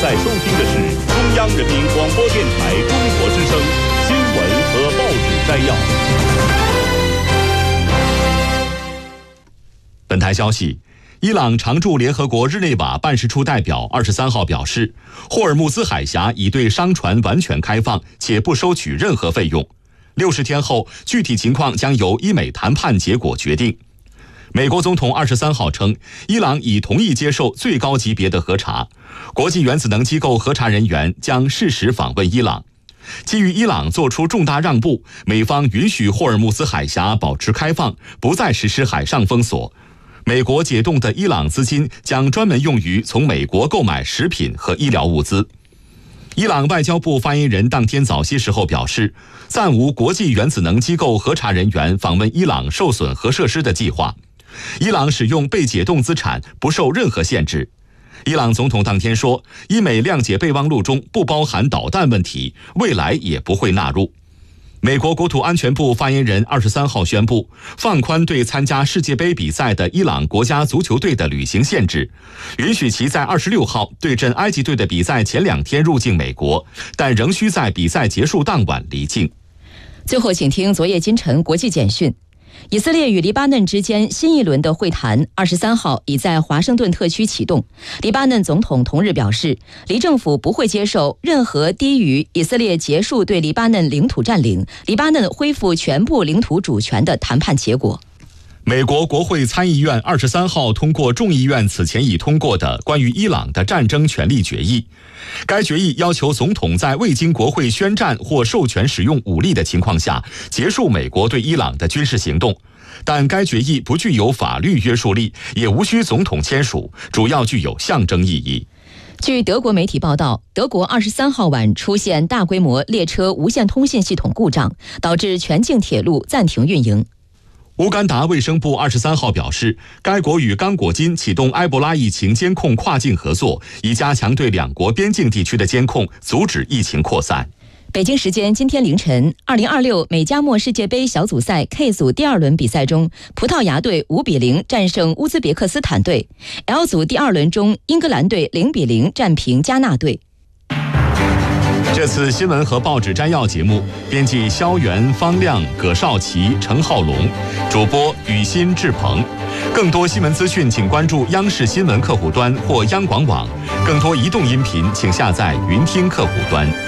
在收听的是中央人民广播电台中国之声新闻和报纸摘要。本台消息，伊朗常驻联合国日内瓦办事处代表23号表示，霍尔木兹海峡已对商船完全开放，且不收取任何费用。60天后，具体情况将由伊美谈判结果决定。美国总统23号称，伊朗已同意接受最高级别的核查，国际原子能机构核查人员将适时访问伊朗。基于伊朗做出重大让步，美方允许霍尔木兹海峡保持开放，不再实施海上封锁。美国解冻的伊朗资金将专门用于从美国购买食品和医疗物资。伊朗外交部发言人当天早些时候表示，暂无国际原子能机构核查人员访问伊朗受损核设施的计划。伊朗使用被解冻资产不受任何限制。伊朗总统当天说，伊美谅解备忘录中不包含导弹问题，未来也不会纳入。美国国土安全部发言人23号宣布，放宽对参加世界杯比赛的伊朗国家足球队的旅行限制，允许其在26号对阵埃及队的比赛前2天入境美国，但仍需在比赛结束当晚离境。 最后，请听昨夜今晨国际简讯。以色列与黎巴嫩之间新一轮的会谈23号已在华盛顿特区启动。黎巴嫩总统同日表示，黎政府不会接受任何低于以色列结束对黎巴嫩领土占领、黎巴嫩恢复全部领土主权的谈判结果。 美国国会参议院23号通过众议院此前已通过的关于伊朗的战争权利决议。该决议要求总统在未经国会宣战或授权使用武力的情况下，结束美国对伊朗的军事行动。但该决议不具有法律约束力，也无需总统签署，主要具有象征意义。 据德国媒体报道，德国23号晚出现大规模列车无线通信系统故障，导致全境铁路暂停运营。 乌干达卫生部23号表示，该国与刚果金启动埃博拉疫情监控跨境合作，以加强对两国边境地区的监控，阻止疫情扩散。 北京时间今天凌晨，2026美加墨世界杯小组赛 K 组第2轮比赛中，葡萄牙队5-0战胜乌兹别克斯坦队。L 组第2轮中，英格兰队0-0战平加纳队。 这次新闻和报纸摘要节目，编辑肖元、方亮、葛少奇、陈浩龙，主播雨欣、志鹏。更多新闻资讯，请关注央视新闻客户端或央广网。更多移动音频，请下载云听客户端。